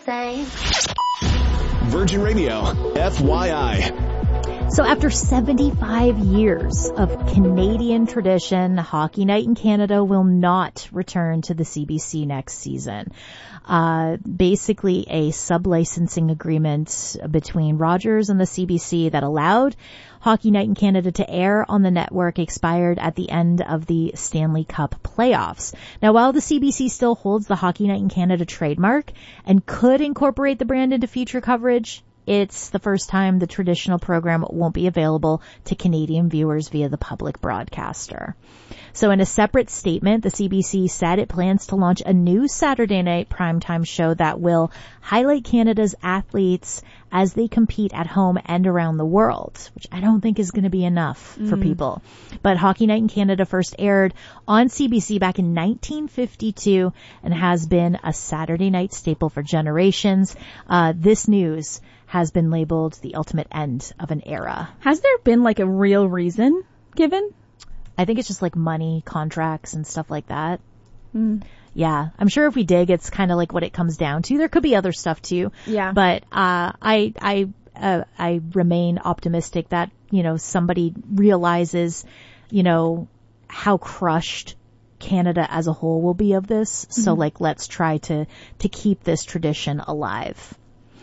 same. Virgin Radio, FYI. So after 75 years of Canadian tradition, Hockey Night in Canada will not return to the CBC next season. Basically a sub-licensing agreement between Rogers and the CBC that allowed Hockey Night in Canada to air on the network expired at the end of the Stanley Cup playoffs. Now, while the CBC still holds the Hockey Night in Canada trademark and could incorporate the brand into future coverage, it's the first time the traditional program won't be available to Canadian viewers via the public broadcaster. So in a separate statement, the CBC said it plans to launch a new Saturday night primetime show that will highlight Canada's athletes as they compete at home and around the world, which I don't think is going to be enough for people. But Hockey Night in Canada first aired on CBC back in 1952 and has been a Saturday night staple for generations. This news has been labeled the ultimate end of an era. Has there been like a real reason given? I think it's just like money, contracts, and stuff like that. Yeah, I'm sure if we dig, it's kind of like what it comes down to. There could be other stuff too. Yeah. But I remain optimistic that, you know, somebody realizes, you know, how crushed Canada as a whole will be of this. So like, let's try to keep this tradition alive.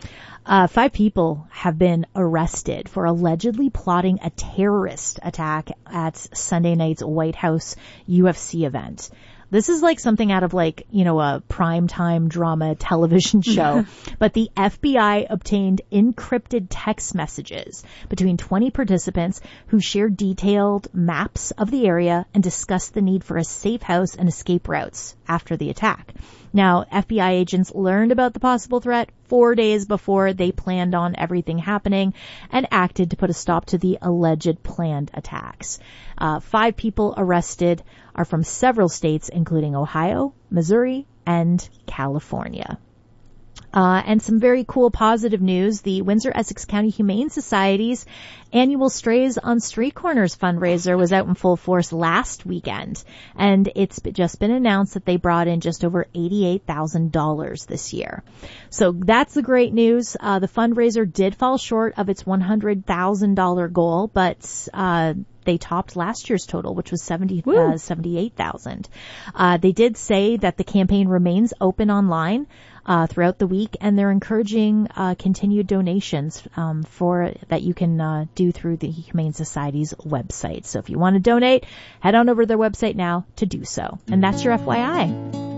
5 people have been arrested for allegedly plotting a terrorist attack at Sunday night's White House UFC event. This is like something out of like, you know, a primetime drama television show. But the FBI obtained encrypted text messages between 20 participants who shared detailed maps of the area and discussed the need for a safe house and escape routes after the attack. Now, FBI agents learned about the possible threat 4 days before they planned on everything happening and acted to put a stop to the alleged planned attacks. 5 people arrested are from several states, including Ohio, Missouri, and California. And some very cool positive news. The Windsor-Essex County Humane Society's annual Strays on Street Corners fundraiser was out in full force last weekend. And it's just been announced that they brought in just over $88,000 this year. So that's the great news. The fundraiser did fall short of its $100,000 goal, but they topped last year's total, which was $78,000. They did say that the campaign remains open online throughout the week, and they're encouraging continued donations for that you can do through the Humane Society's website. So if you want to donate, head on over to their website now to do so. And that's your FYI.